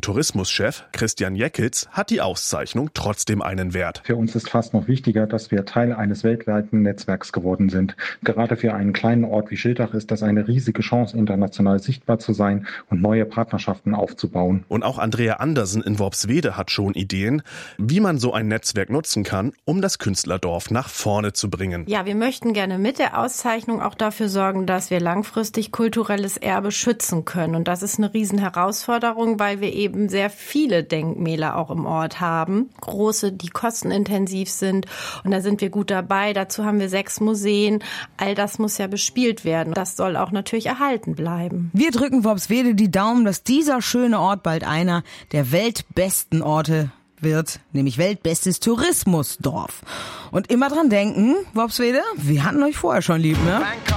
Tourismuschef Christian Jeckitz hat die Auszeichnung trotzdem einen Wert. Für uns ist fast noch wichtiger, dass wir Teil eines weltweiten Netzwerks geworden sind. Gerade für einen kleinen Ort wie Schiltach ist das eine riesige Chance, international sichtbar zu sein und neue Partnerschaften aufzubauen. Und auch Andrea Andersen in Worpswede hat schon Ideen, wie man so ein Netzwerk nutzen kann, um das Künstlerdorf nach vorne zu bringen. Ja, wir möchten gerne mit der Auszeichnung auch dafür sorgen, dass wir langfristig kulturelles Erbe schützen können. Und das ist eine Riesenherausforderung, weil wir eben sehr viele Denkmäler auch im Ort haben. Große, die kostenintensiv sind. Und da sind wir gut dabei. Dazu haben wir 6 Museen. All das muss ja bespielt werden. Das soll auch natürlich erhalten bleiben. Wir drücken Worpswede die Daumen, dass dieser schöne Ort bald einer der weltbesten Orte wird, nämlich weltbestes Tourismusdorf. Und immer dran denken, Worpswede, wir hatten euch vorher schon lieb, ne?